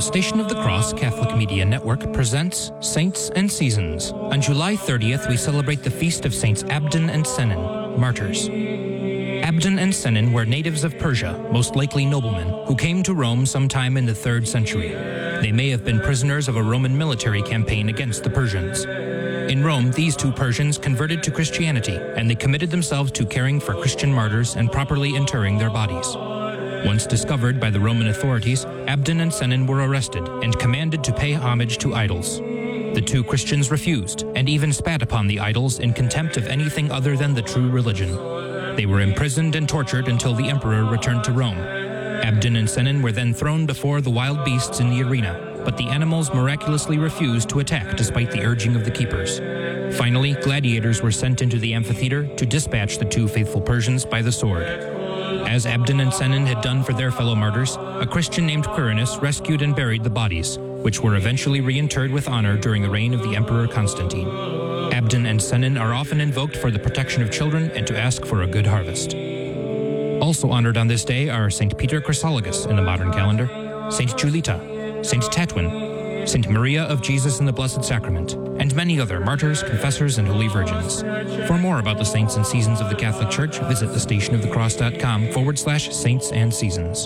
Station of the Cross Catholic Media Network presents Saints and Seasons. On July 30th, we celebrate the feast of Saints Abdon and Sennen, martyrs. Abdon and Sennen were natives of Persia, most likely noblemen, who came to Rome sometime in the 3rd century. They may have been prisoners of a Roman military campaign against the Persians. In Rome, these two Persians converted to Christianity, and they committed themselves to caring for Christian martyrs and properly interring their bodies. Once discovered by the Roman authorities, Abdon and Sennen were arrested and commanded to pay homage to idols. The two Christians refused and even spat upon the idols in contempt of anything other than the true religion. They were imprisoned and tortured until the emperor returned to Rome. Abdon and Sennen were then thrown before the wild beasts in the arena, but the animals miraculously refused to attack despite the urging of the keepers. Finally, gladiators were sent into the amphitheater to dispatch the two faithful Persians by the sword. As Abdon and Sennen had done for their fellow martyrs, a Christian named Quirinus rescued and buried the bodies, which were eventually reinterred with honor during the reign of the Emperor Constantine. Abdon and Sennen are often invoked for the protection of children and to ask for a good harvest. Also honored on this day are St. Peter Chrysologus in the modern calendar, St. Julita, St. Tatwin, St. Maria of Jesus in the Blessed Sacrament, and many other martyrs, confessors, and holy virgins. For more about the saints and seasons of the Catholic Church, visit thestationofthecross.com/saints and seasons.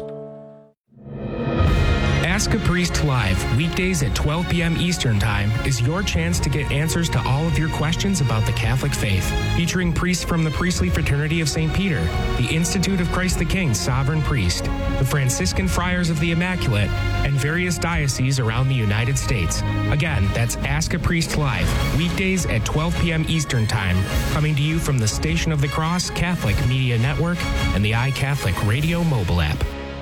Ask a Priest Live, weekdays at 12 p.m. Eastern Time, is your chance to get answers to all of your questions about the Catholic faith. Featuring priests from the Priestly Fraternity of St. Peter, the Institute of Christ the King Sovereign Priest, the Franciscan Friars of the Immaculate, and various dioceses around the United States. Again, that's Ask a Priest Live, weekdays at 12 p.m. Eastern Time, coming to you from the Station of the Cross Catholic Media Network and the iCatholic Radio mobile app.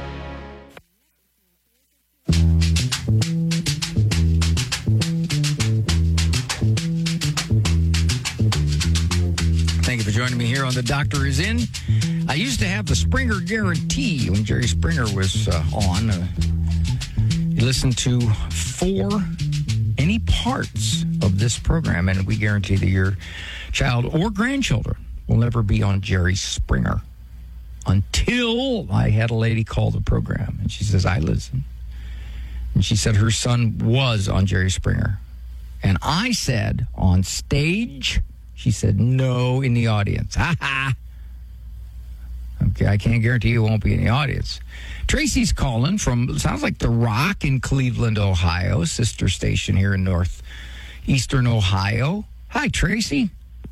Thank you for joining me here on The Doctor Is In. I used to have the Springer Guarantee when Jerry Springer was on. You listen to any parts of this program, and we guarantee that your child or grandchildren will never be on Jerry Springer. Until I had a lady call the program, and she says, I listen. And she said her son was on Jerry Springer. And I said, on stage? She said, no, in the audience. Ha ha. Okay, I can't guarantee you won't be in the audience. Tracy's calling from, sounds like The Rock in Cleveland, Ohio, sister station here in northeastern Ohio. Hi, Tracy.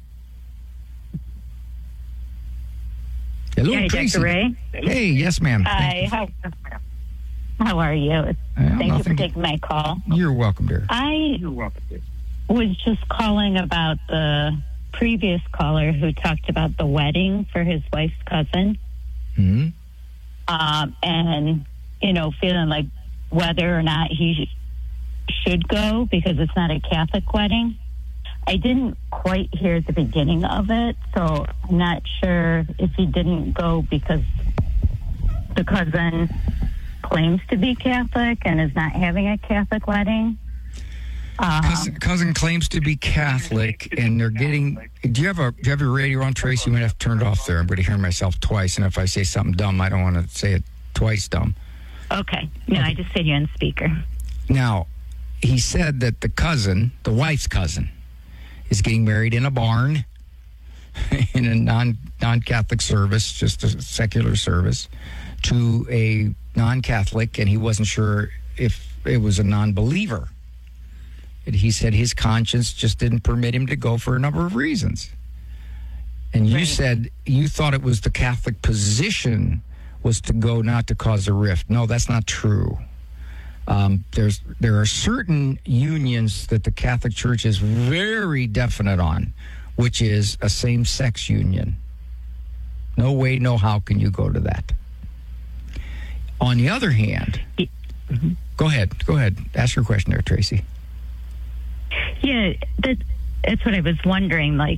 Hello, Hey, Tracy. Dr. Ray. Hey, yes, ma'am. Hi. How are you? Thank you for taking my call. You're welcome, dear. I was just calling about the previous caller who talked about the wedding for his wife's cousin. Mm-hmm. And, feeling like whether or not he should go because it's not a Catholic wedding. I didn't quite hear the beginning of it, so I'm not sure if he didn't go because the cousin claims to be Catholic and is not having a Catholic wedding. Cousin claims to be Catholic, and they're getting. Do you have your radio on, Tracy? You might have to turn it off there. I'm going to hear myself twice, and if I say something dumb, I don't want to say it twice dumb. Okay. No, I just said you on speaker. Now, he said that the wife's cousin, is getting married in a barn, in a non-Catholic service, just a secular service, to a non-Catholic, and he wasn't sure if it was a non-believer. He said his conscience just didn't permit him to go for a number of reasons. And you said you thought it was the Catholic position was to go not to cause a rift. No, that's not true. There are certain unions that the Catholic Church is very definite on, which is a same-sex union. No way, no how can you go to that. On the other hand, Go ahead. Ask your question there, Tracy. Yeah, that's what I was wondering. Like,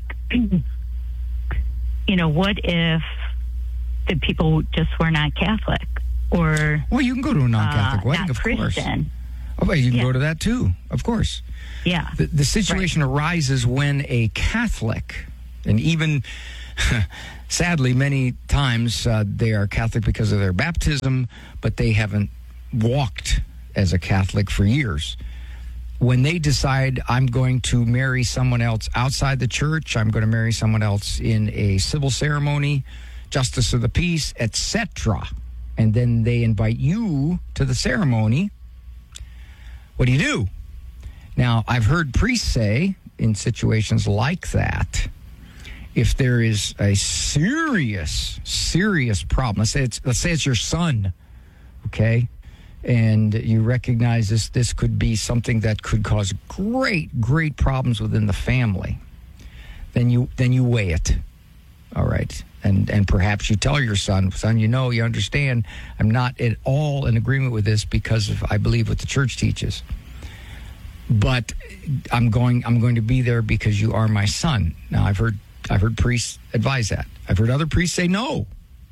what if the people just were not Catholic? Or well, you can go to a non-Catholic wedding, of Christian. Course. Oh, you can go to that too, of course. Yeah. The situation arises when a Catholic, and even sadly many times they are Catholic because of their baptism, but they haven't walked as a Catholic for years. When they decide I'm going to marry someone else outside the church, I'm going to marry someone else in a civil ceremony, justice of the peace, etc., and then they invite you to the ceremony, what do? Now, I've heard priests say in situations like that, if there is a serious problem, let's say it's your son, okay, and you recognize this could be something that could cause great problems within the family, then you weigh it, all right, and perhaps you tell your son, you understand, I'm not at all in agreement with this because of I believe what the church teaches, but I'm going to be there because you are my son. Now I've heard priests advise that. I've heard other priests say no.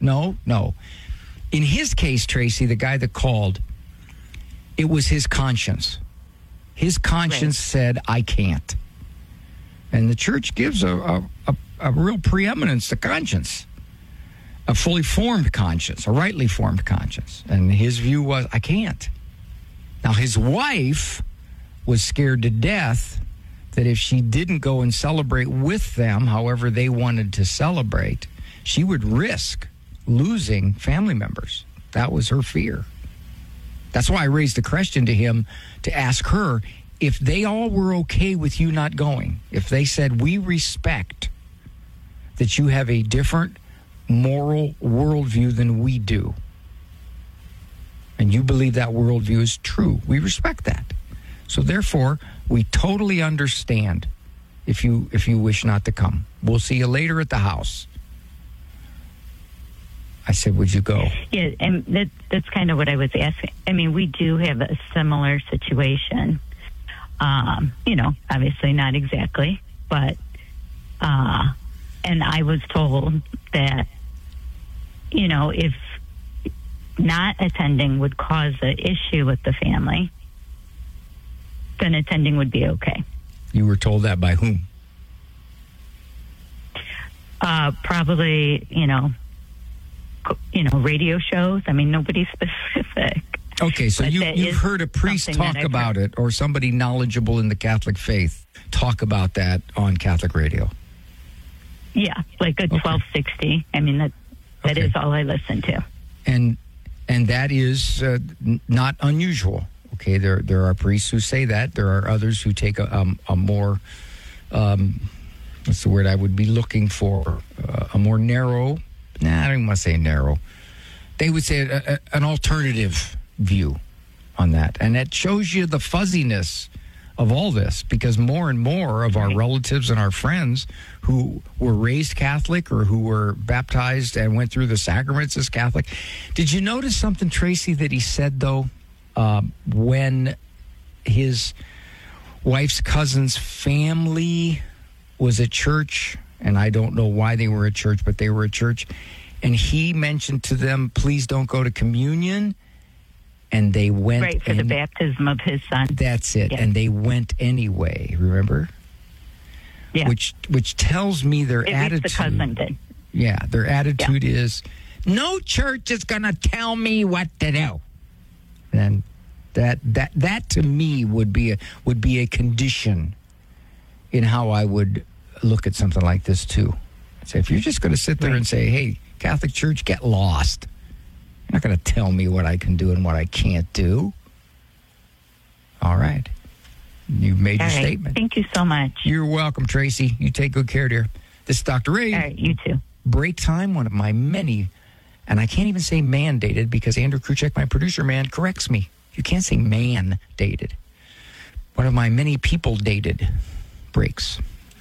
In his case, Tracy, the guy that called, it was his conscience. His conscience said, I can't. And the church gives a real preeminence to conscience, a fully formed conscience, a rightly formed conscience. And his view was, I can't. Now, his wife was scared to death that if she didn't go and celebrate with them, however they wanted to celebrate, she would risk losing family members. That was her fear. That's why I raised the question to him to ask her if they all were okay with you not going, if they said, we respect that you have a different moral worldview than we do, and you believe that worldview is true, we respect that. So therefore, we totally understand if you wish not to come. We'll see you later at the house. I said, would you go? Yeah, and that's kind of what I was asking. I mean, we do have a similar situation. Obviously not exactly, but, and I was told that, if not attending would cause an issue with the family, then attending would be okay. You were told that by whom? Probably, radio shows. I mean, nobody specific. Okay, so you've heard a priest talk about it, or somebody knowledgeable in the Catholic faith talk about that on Catholic radio. Yeah, like a 1260. I mean, that is all I listen to. And that is not unusual. Okay, there are priests who say that. There are others who take a more, what's the word I would be looking for? A more narrow, I don't even want to say narrow. They would say an alternative view on that. And that shows you the fuzziness of all this, because more and more of our relatives and our friends who were raised Catholic or who were baptized and went through the sacraments as Catholic. Did you notice something, Tracy, that he said, though? When his wife's cousin's family was at church, and I don't know why they were at church, but they were at church, and he mentioned to them, please don't go to communion, and they went. Right, for the baptism of his son. That's it, and they went anyway, remember? Yeah. Which tells me their attitude. The cousin did. Yeah, their attitude is, no church is going to tell me what to do. And that to me would be a condition in how I would look at something like this too. So if you're just going to sit there and say, "Hey, Catholic Church, get lost," you're not going to tell me what I can do and what I can't do. All right, you've made your statement. Thank you so much. You're welcome, Tracy. You take good care, dear. This is Dr. Ray. All right, you too. Break time, one of my many. And I can't even say mandated because Andrew Kruchek, my producer man, corrects me. You can't say man-dated. One of my many people-dated breaks.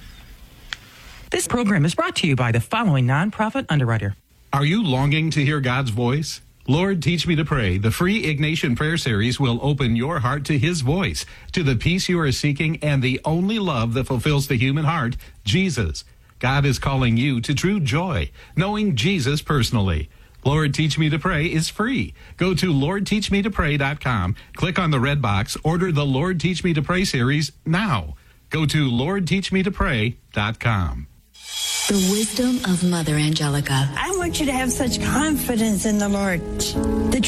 This program is brought to you by the following nonprofit underwriter. Are you longing to hear God's voice? Lord, Teach Me to Pray, the free Ignatian prayer series will open your heart to His voice, to the peace you are seeking, and the only love that fulfills the human heart, Jesus. God is calling you to true joy, knowing Jesus personally. Lord, Teach Me to Pray is free. Go to LordTeachMeToPray.com, click on the red box, order the Lord Teach Me to Pray series now. Go to LordTeachMeToPray.com. The wisdom of Mother Angelica. I want you to have such confidence in the Lord that